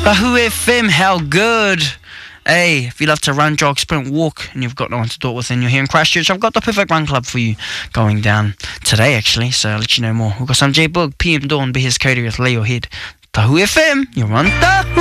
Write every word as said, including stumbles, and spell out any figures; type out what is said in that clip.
Tahu F M, how good. Hey, if you love to run, jog, sprint, walk, and you've got no one to do it with, and you're here in Christchurch, I've got the perfect run club for you going down today, actually, so I'll let you know more. We've got some J-Boog, P M Dawn, Be His Cody with Lay Your Head. Tahu F M, you're on Tahu.